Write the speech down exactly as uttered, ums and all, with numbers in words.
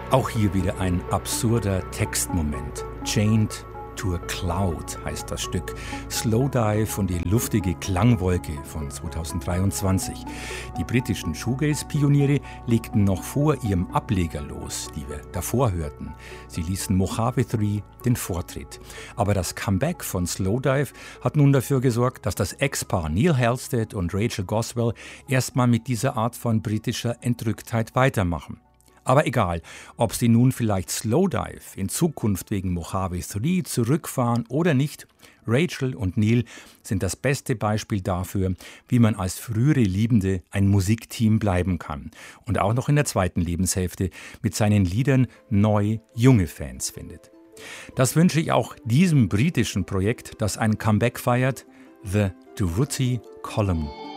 Auch hier wieder ein absurder Textmoment. Chained to a Cloud heißt das Stück. Slowdive und die luftige Klangwolke von zweitausenddreiundzwanzig. Die britischen Shoegaze-Pioniere legten noch vor ihrem Ableger los, die wir davor hörten. Sie ließen Mojave drei den Vortritt. Aber das Comeback von Slowdive hat nun dafür gesorgt, dass das Ex-Paar Neil Halstead und Rachel Goswell erstmal mit dieser Art von britischer Entrücktheit weitermachen. Aber egal, ob sie nun vielleicht Slowdive in Zukunft wegen Mojave drei zurückfahren oder nicht, Rachel und Neil sind das beste Beispiel dafür, wie man als frühere Liebende ein Musikteam bleiben kann und auch noch in der zweiten Lebenshälfte mit seinen Liedern neu junge Fans findet. Das wünsche ich auch diesem britischen Projekt, das ein Comeback feiert, The Durruti Column.